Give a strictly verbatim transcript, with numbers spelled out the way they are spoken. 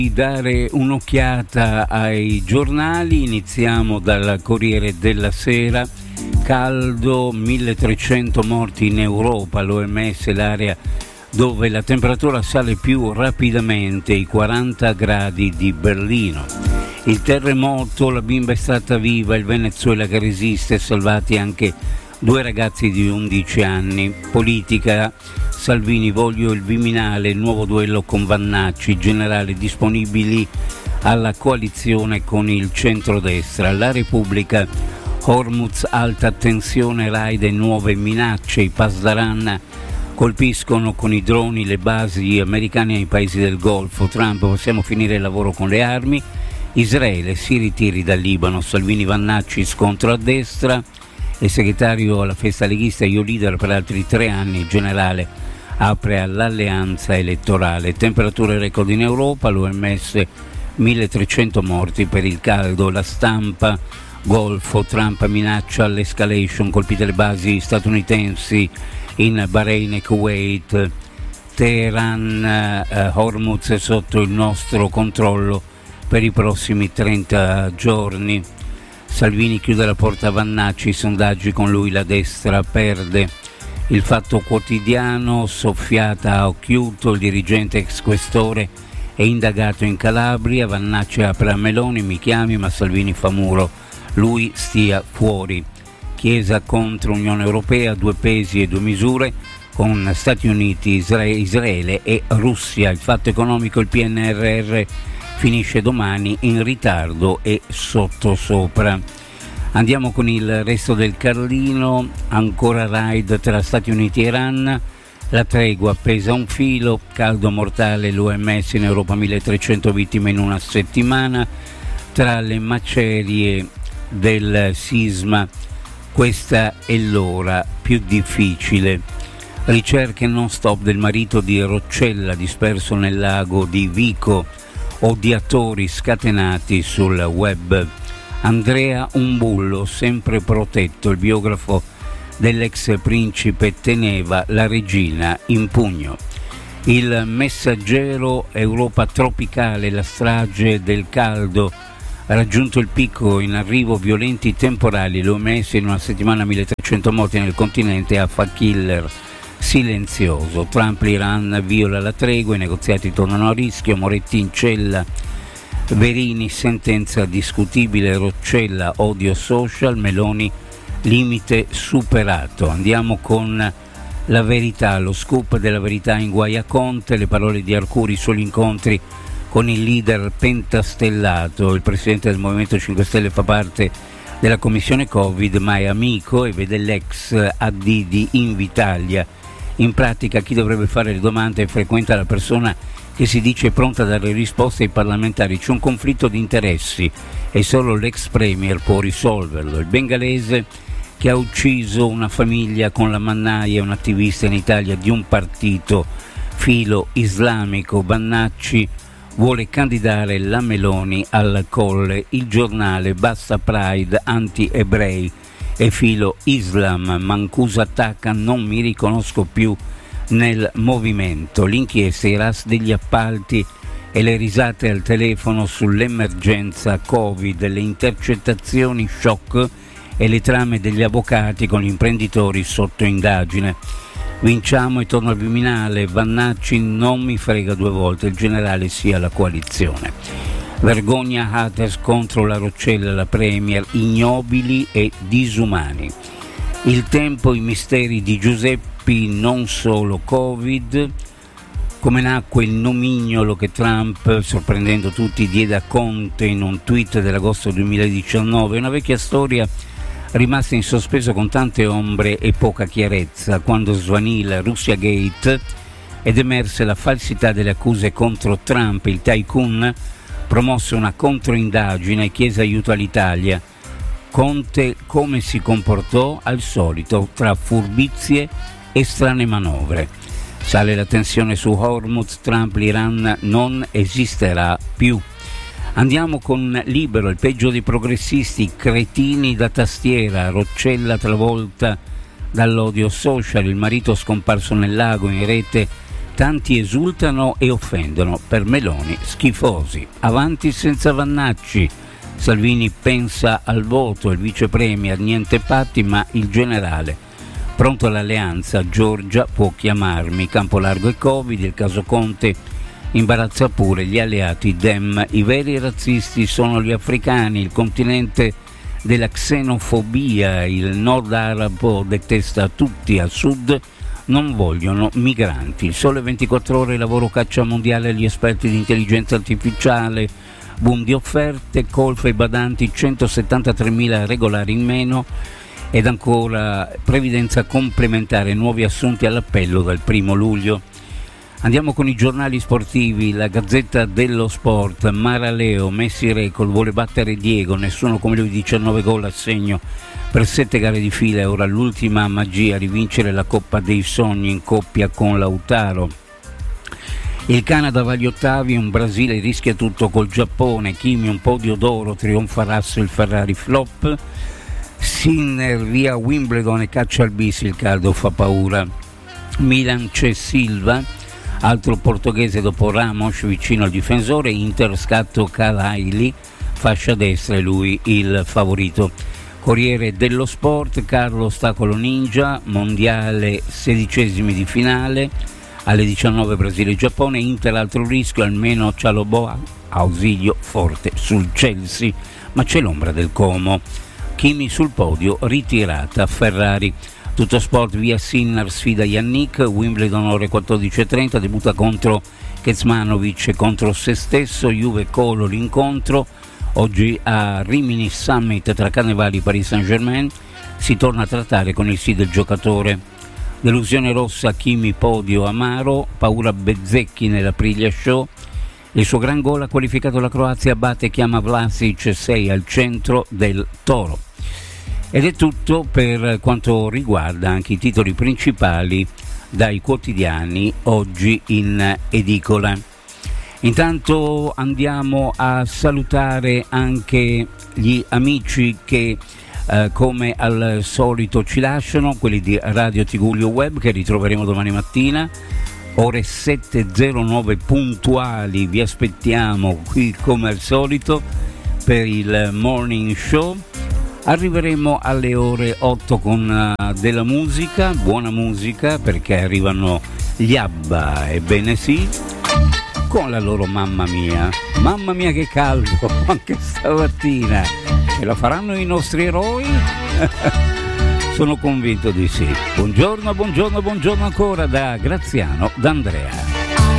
Dare un'occhiata ai giornali, iniziamo dal Corriere della Sera. Caldo, milletrecento morti in Europa, l'O M S l'area dove la temperatura sale più rapidamente, i quaranta gradi di Berlino. Il terremoto, la bimba è stata viva, il Venezuela che resiste, salvati anche due ragazzi di undici anni. Politica, Salvini, voglio il Viminale, il nuovo duello con Vannacci, generali disponibili alla coalizione con il centrodestra. La Repubblica, Hormuz, alta tensione, raid e nuove minacce, i Pasdaran colpiscono con i droni le basi americane nei paesi del Golfo. Trump, possiamo finire il lavoro con le armi. Israele, si ritiri dal Libano, Salvini, Vannacci, scontro a destra. Il segretario alla festa leghista, io leader per altri tre anni, il generale apre all'alleanza elettorale. Temperature record in Europa, l'O M S milletrecento morti per il caldo. La Stampa, Golfo, Trump minaccia l'escalation, colpite le basi statunitensi in Bahrain e Kuwait. Teheran, eh, Hormuz è sotto il nostro controllo per i prossimi trenta giorni. Salvini chiude la porta a Vannacci, i sondaggi con lui la destra perde. Il Fatto Quotidiano, soffiata a Occhiuto, il dirigente ex questore è indagato in Calabria, Vannacci apre a Meloni, mi chiami ma Salvini fa muro, lui stia fuori. Chiesa contro Unione Europea, due pesi e due misure con Stati Uniti, Israele e Russia. Il Fatto Economico, il P N R R finisce domani in ritardo e sottosopra. Andiamo con il resto del Carlino, ancora raid tra Stati Uniti e Iran, la tregua pesa un filo, caldo mortale, l'O M S in Europa, milletrecento vittime in una settimana. Tra le macerie del sisma, questa è l'ora più difficile. Ricerche non stop del marito di Roccella disperso nel lago di Vico, odiatori scatenati sul web. Andrea Umbullo, sempre protetto, il biografo dell'ex principe teneva la regina in pugno. Il Messaggero, Europa tropicale, la strage del caldo, raggiunto il picco, in arrivo violenti temporali, l'O M S in una settimana milletrecento morti nel continente, affa killer silenzioso. Trump, l'Iran viola la tregua, i negoziati tornano a rischio, Moretti in cella, Verini sentenza discutibile, Roccella odio social, Meloni limite superato. Andiamo con La Verità, lo scoop della Verità in Guaia Conte, le parole di Arcuri sugli incontri con il leader pentastellato. Il presidente del Movimento cinque Stelle fa parte della commissione Covid ma è amico e vede l'ex A D di Invitalia. In pratica chi dovrebbe fare le domande frequenta la persona che si dice pronta a dare risposte ai parlamentari. C'è un conflitto di interessi e solo l'ex premier può risolverlo. Il bengalese che ha ucciso una famiglia con la mannaia è un attivista in Italia di un partito filo islamico. Vannacci vuole candidare la Meloni al Colle. Il Giornale, basta Pride, anti-ebrei e filo Islam, Mancuso attacca, non mi riconosco più nel movimento. L'inchiesta, i ras degli appalti e le risate al telefono sull'emergenza Covid, le intercettazioni shock e le trame degli avvocati con gli imprenditori sotto indagine. Vinciamo e torno al Viminale, Vannacci non mi frega due volte, il generale sia la coalizione. Vergogna haters contro la Roccella, la premier, ignobili e disumani. Il Tempo, i misteri di Giuseppe, non solo Covid, come nacque il nomignolo che Trump, sorprendendo tutti, diede a Conte in un tweet dell'agosto duemiladiciannove, una vecchia storia rimasta in sospeso con tante ombre e poca chiarezza. Quando svanì il Russia Gate ed emerse la falsità delle accuse contro Trump, il tycoon promosse una controindagine e chiese aiuto all'Italia. Conte come si comportò? Al solito, tra furbizie e strane manovre. Sale la tensione su Hormuz, Trump, l'Iran non esisterà più. Andiamo con Libero, il peggio dei progressisti, cretini da tastiera, Roccella travolta dall'odio social, il marito scomparso nel lago, in rete tanti esultano e offendono, per Meloni schifosi. Avanti senza Vannacci. Salvini pensa al voto, il vice premier niente patti ma il generale. Pronto all'alleanza, Giorgia può chiamarmi, Campo Largo e Covid, il caso Conte imbarazza pure gli alleati Dem. I veri razzisti sono gli africani, il continente della xenofobia, il nord arabo detesta tutti, al sud non vogliono migranti. Il Sole ventiquattro ore, lavoro caccia mondiale agli esperti di intelligenza artificiale, boom di offerte, colf ai badanti, centosettantatremila regolari in meno ed ancora previdenza complementare, nuovi assunti all'appello dal primo luglio. Andiamo con i giornali sportivi. La Gazzetta dello Sport, Maraleo, Messi record, vuole battere Diego, nessuno come lui, diciannove gol a segno per sette gare di fila, e ora l'ultima magia, rivincere la Coppa dei Sogni in coppia con Lautaro. Il Canada va agli ottavi, un Brasile rischia tutto col Giappone, Kimi un podio d'oro, trionfa Russell, Ferrari flop, Sinner via Wimbledon e caccia al bis, il caldo fa paura. Milan c'è Silva, altro portoghese dopo Ramos vicino al difensore, Inter scatto Kalaili, fascia destra e lui il favorito. Corriere dello Sport, Carlo ostacolo ninja, mondiale sedicesimi di finale, alle diciannove Brasile-Giappone, Inter altro rischio, almeno Cialoboa, ausilio forte sul Chelsea, ma c'è l'ombra del Como. Kimi sul podio, ritirata Ferrari. Tutto sport, via Sinner, sfida Yannick, Wimbledon ore quattordici e trenta, debutta contro Kecmanovic e contro se stesso, Juve Colo l'incontro, oggi a Rimini Summit tra Cannavali e Paris Saint-Germain, si torna a trattare con il sì del giocatore. Delusione rossa, Kimi podio amaro, paura Bezzecchi nella Priglia Show, il suo gran gol ha qualificato la Croazia, batte chiama Vlasic, sei al centro del Toro. Ed è tutto per quanto riguarda anche i titoli principali dai quotidiani oggi in edicola. Intanto andiamo a salutare anche gli amici che eh, come al solito ci lasciano, quelli di Radio Tigullio Web, che ritroveremo domani mattina ore sette e zero nove puntuali. Vi aspettiamo qui come al solito per il morning show. Arriveremo alle ore otto con uh, della musica, buona musica, perché arrivano gli ABBA, ebbene sì, con la loro Mamma Mia. Mamma mia che caldo, anche stamattina. Ce la faranno i nostri eroi? Sono convinto di sì. Buongiorno, buongiorno, buongiorno ancora da Graziano D'Andrea.